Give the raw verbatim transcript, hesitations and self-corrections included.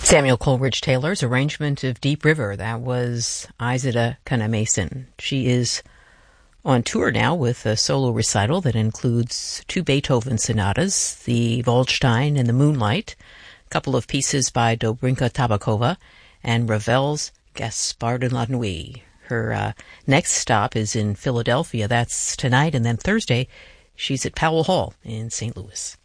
Samuel Coleridge Taylor's arrangement of Deep River. That was Izida Kana Mason. She is on tour now with a solo recital that includes two Beethoven sonatas, the Waldstein and the Moonlight, a couple of pieces by Dobrinka Tabakova, and Ravel's Gaspard de la Nuit. Her uh, next stop is in Philadelphia. That's tonight, and then Thursday she's at Powell Hall in Saint Louis.